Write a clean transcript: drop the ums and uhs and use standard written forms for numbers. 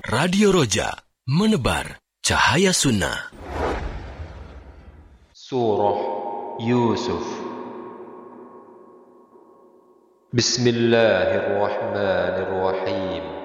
Radio Roja, menebar cahaya sunnah. Surah Yusuf. Bismillahirrahmanirrahim.